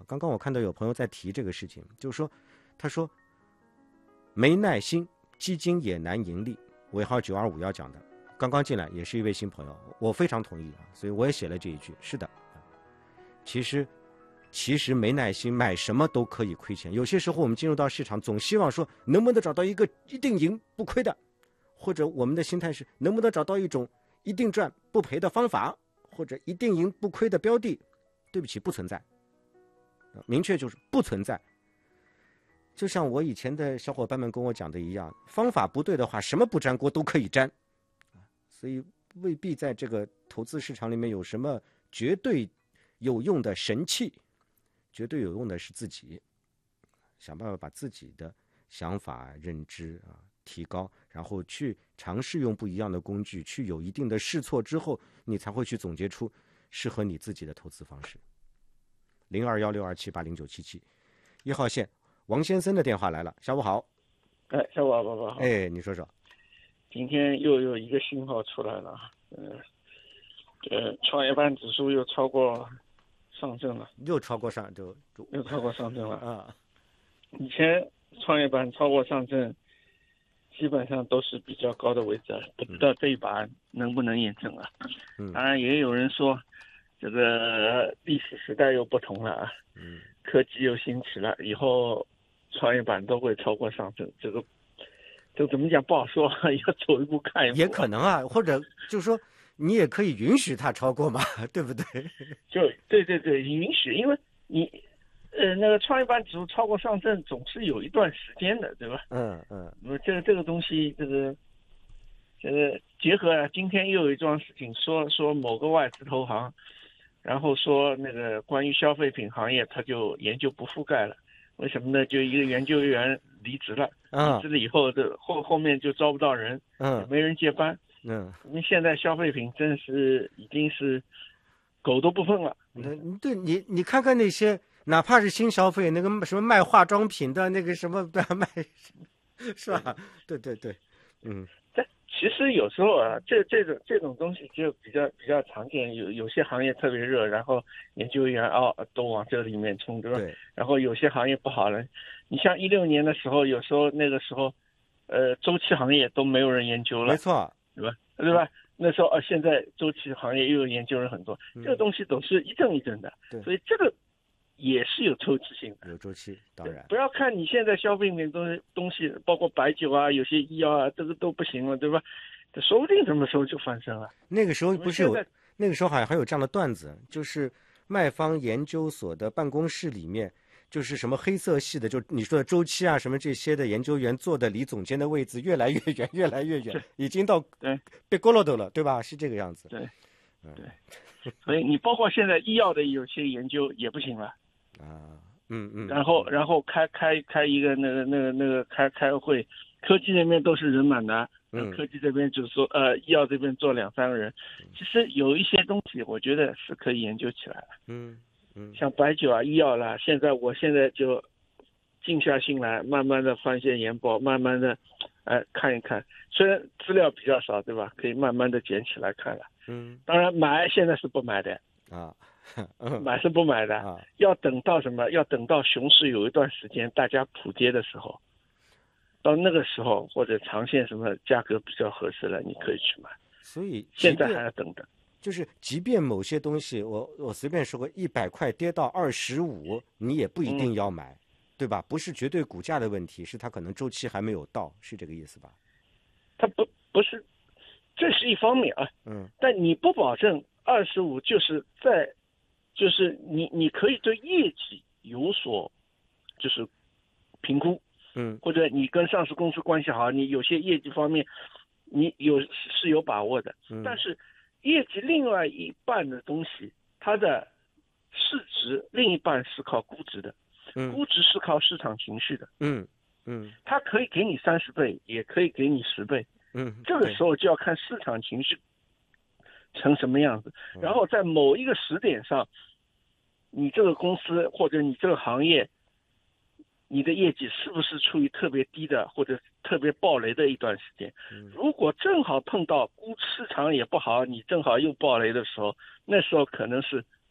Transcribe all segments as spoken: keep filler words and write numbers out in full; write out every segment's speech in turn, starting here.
刚刚我看到有朋友在提这个事情，就是说，他说没耐心，基金也难盈利。尾号九二五要讲的，刚刚进来也是一位新朋友，我非常同意啊，所以我也写了这一句。是的，其实其实没耐心，买什么都可以亏钱。有些时候我们进入到市场，总希望说能不能找到一个一定赢不亏的，或者我们的心态是能不能找到一种一定赚不赔的方法，或者一定赢不亏的标的。对不起，不存在，明确就是不存在。就像我以前的小伙伴们跟我讲的一样，方法不对的话，什么不粘锅都可以粘，所以未必在这个投资市场里面有什么绝对有用的神器，绝对有用的是自己，想办法把自己的想法、认知啊提高，然后去尝试用不一样的工具，去有一定的试错之后，你才会去总结出适合你自己的投资方式。零二幺六二七八零九七七，一号线王先生的电话来了，下午好。 哎，下午好，爸爸好。 哎，你说说。 今天又有一个信号出来了，呃，呃，创业板指数又超过上证了， 又超过上就又超过上证了啊。 以前创业板超过上证，基本上都是比较高的位置，不知道这一把能不能验证啊？ 嗯， 当然也有人说，这个历史时代又不同了啊， 嗯， 科技又兴起了，以后创业板都会超过上证，这个这怎么讲不好说，要走一步看一步、啊。 也可能啊，或者就是说你也可以允许它超过嘛，对不对？ 就对对对，允许，因为你呃那个创业板指数超过上证总是有一段时间的，对吧？ 嗯嗯， 这个这个东西，这个这个结合啊，今天又有一桩事情，说说某个外资投行，然后说那个关于消费品行业，他就研究不覆盖了。为什么呢？就一个研究员离职了， 嗯、 离职了以后，这后后面就招不到人， 嗯， 没人接班， 嗯， 因为现在消费品真是已经是狗都不碰了。 嗯，对你你看看那些，哪怕是新消费，那个什么卖化妆品的，那个什么卖，是吧？对对对，嗯。 这其实有时候啊，这这种这种东西就比较比较常见，有有些行业特别热，然后研究员哦都往这里面冲，对吧？ 对。 然后有些行业不好了，你像一六年的时候，有时候那个时候，呃，周期行业都没有人研究了， 没错， 对吧？对吧？那时候啊，现在周期行业又有研究人很多， 嗯、 这个东西都是一阵一阵的， 对， 所以这个也是有周期性的， 有周期，当然不要看你现在消费品东西东西，包括白酒啊，有些医药啊，这个都不行了，对吧？这说不定什么时候就翻身了。 那个时候不是有，那个时候好像还有这样的段子，就是卖方研究所的办公室里面，就是什么黑色系的，就你说的周期啊什么这些的研究员坐的离总监的位置越来越远，越来越远，已经到被锅漏斗了，对吧？是这个样子。 对，对，所以你包括现在医药的有些研究也不行了。 啊，嗯嗯。 然后然后开开开一个那个那个那个开开会，科技那边都是人满的，嗯，科技这边就是说呃医药这边做两三个人，其实有一些东西我觉得是可以研究起来的。 嗯嗯， 像白酒啊、医药啦，现在我现在就静下心来，慢慢的翻些研报，慢慢的，哎看一看。虽然资料比较少，对吧？可以慢慢的捡起来看了。 嗯， 当然买现在是不买的啊， 买是不买的啊， 要等到什么？要等到熊市有一段时间大家普跌的时候，到那个时候或者长线什么价格比较合适了，你可以去买。 所以现在还要等等。 就是即便某些东西，我我随便说过，一百块跌到二十五，你也不一定要买，嗯、对吧？不是绝对股价的问题，是它可能周期还没有到，是这个意思吧？ 它不不是，这是一方面啊， 嗯， 但你不保证二十五就是在，就是你你可以对业绩有所就是评估， 嗯， 或者你跟上市公司关系好，你有些业绩方面你有是有把握的， 嗯、 但是。业绩另外一半的东西，它的市值另一半是靠估值的， 嗯， 估值是靠市场情绪的， 嗯嗯， 它可以给你三十倍，也可以给你十倍， 嗯， 这个时候就要看市场情绪成什么样子， 嗯、 然后在某一个时点上，你这个公司或者你这个行业，你的业绩是不是处于特别低的或者特别暴雷的一段时间？如果正好碰到估市场也不好，你正好又暴雷的时候，那时候可能是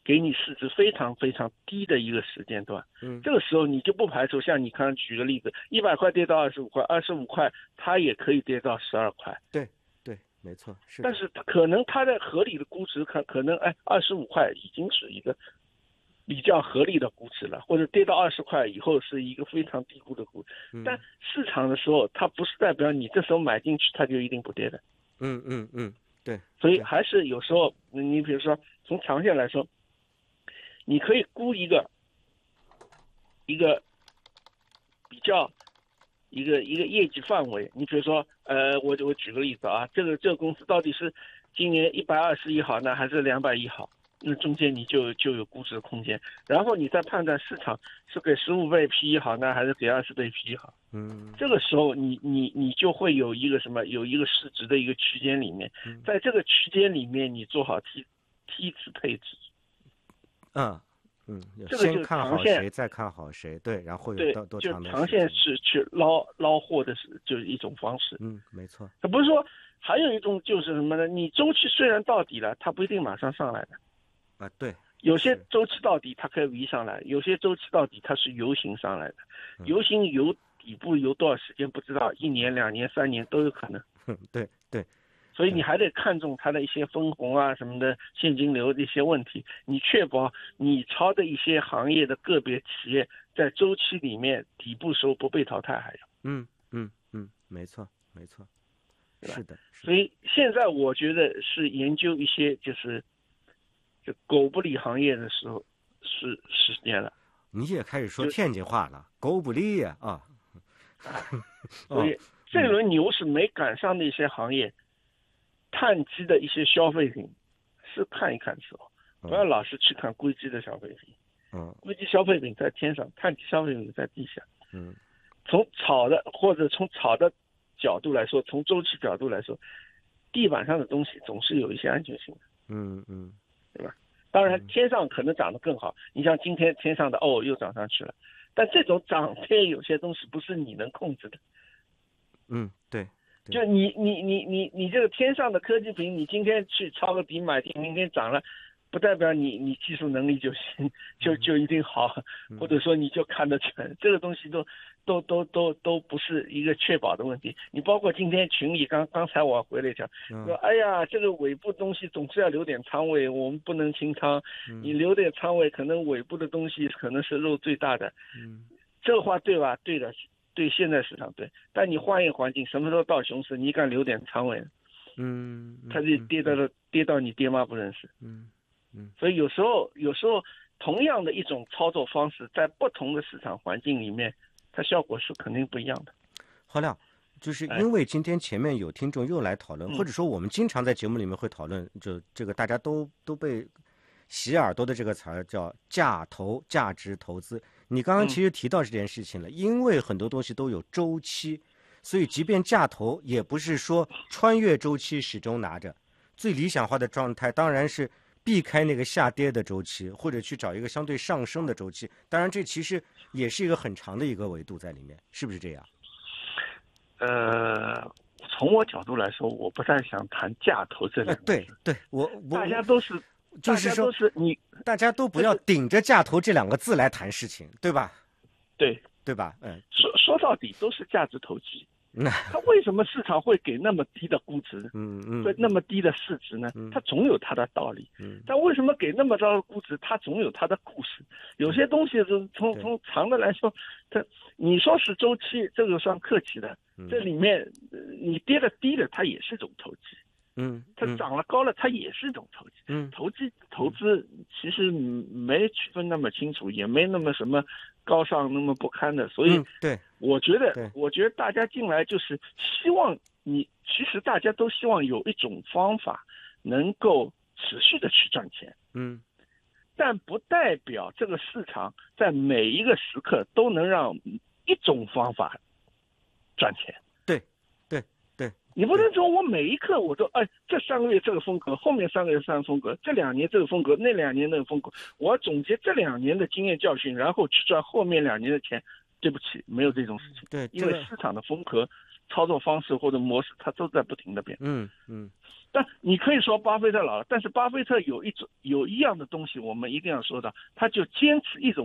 给你市值非常非常低的一个时间段。 嗯， 这个时候你就不排除像你刚刚举个例子，一百块跌到二十五块，二十五块它也可以跌到十二块。 对对，没错，是。 但是可能它的合理的估值可可能哎二十五块已经是一个比较合理的估值了，或者跌到二十块以后是一个非常低估的估值。 嗯、 但市场的时候，它不是代表你这时候买进去它就一定不跌的。 嗯嗯嗯，对。 所以还是有时候，你比如说从长线来说，你可以估一个一个比较一个一个业绩范围。你比如说，呃，我我举个例子啊，这个这个公司到底是今年一百二十亿好呢，还是两百亿好？那中间你就就有估值的空间，然后你再判断市场是给十五倍 P E 好呢，还是给二十倍 P E 好。 嗯， 这个时候你你你就会有一个什么，有一个市值的一个区间里面，在这个区间里面你做好梯梯次配置。 嗯嗯， 这个就先看好谁，再看好谁，对，然后有多多长的时间。 就长线是去捞捞货的是就是一种方式。 嗯，没错。 它不是说还有一种就是什么呢？你周期虽然到底了，它不一定马上上来的。 啊，对， 有些周期到底它可以 V 上来，有些周期到底它是游行上来的，游行游底部游多少时间不知道，一年、两年、三年都有可能。 对对， 所以你还得看重它的一些分红啊什么的现金流的一些问题，你确保你抄的一些行业的个别企业在周期里面底部时候不被淘汰，还有。 嗯嗯嗯，没错没错，是的。 所以现在我觉得是研究一些就是就狗不理行业的时候是时间了。 你也开始说天津话了，狗不理呀啊！ 所以这轮牛是没赶上的一些行业，碳基的一些消费品是看一看的时候，不要老是去看硅基的消费品。 嗯， 硅基消费品在天上，碳基消费品在地下。 嗯， 从炒的或者从炒的角度来说，从周期角度来说，地板上的东西总是有一些安全性的。 嗯嗯， 对吧？当然，天上可能涨得更好。你像今天天上的哦又涨上去了，但这种涨跌有些东西不是你能控制的。 嗯，对。 就你你你你你这个天上的科技品，你今天去抄个底买进，明天涨了，不代表你你技术能力就行，就就一定好，或者说你就看得准，这个东西都都都都都不是一个确保的问题。你包括今天群里刚刚才我回来讲，说哎呀这个尾部东西总是要留点仓位，我们不能清仓，你留点仓位，可能尾部的东西可能是肉最大的。 嗯， 这个话对吧？对的。对现在市场对，但你换一个环境，什么时候到熊市，你敢留点仓位？ 嗯， 它就跌到了，跌到你爹妈不认识。 嗯嗯， 所以有时候，有时候同样的一种操作方式，在不同的市场环境里面，它效果是肯定不一样的。 何亮，就是因为今天前面有听众又来讨论， 哎、 或者说我们经常在节目里面会讨论，就这个大家都都被洗耳朵的这个词儿叫价投、价值投资。你刚刚其实提到这件事情了，嗯、因为很多东西都有周期，所以即便价投也不是说穿越周期始终拿着，最理想化的状态当然是避开那个下跌的周期，或者去找一个相对上升的周期。当然，这其实也是一个很长的一个维度在里面，是不是这样？ 呃，从我角度来说，我不太想谈价投这两个字。 对对，我我大家都是。 就是说， 是你大家都不要顶着价投这两个字来谈事情，对吧？ 对， 对吧？嗯， 说说到底都是价值投机。那它为什么市场会给那么低的估值呢？ 嗯嗯， 会那么低的市值呢？ 嗯、 它总有它的道理。 嗯， 但为什么给那么高的估值？它总有它的故事。有些东西是从从长的来说，它你说是周期，这个算客气的。 嗯、 这里面你跌的低的，它也是种投机。 嗯， 它涨了高了，它也是一种投机。 嗯， 投机投资其实没区分那么清楚，也没那么什么高尚那么不堪的。所以， 对， 我觉得，我觉得大家进来就是希望你，其实大家都希望有一种方法能够持续的去赚钱。 嗯， 但不代表这个市场在每一个时刻都能让一种方法赚钱。 对，对。 你不能说我每一刻我都哎，这三个月这个风格，后面三个月三个风格，这两年这个风格，那两年那个风格，我要总结这两年的经验教训，然后去赚后面两年的钱。对不起，没有这种事情。 对， 因为市场的风格操作方式或者模式，它都在不停的变。 嗯嗯。 但你可以说巴菲特老了，但是巴菲特有一种有一样的东西，我们一定要说到，他就坚持一种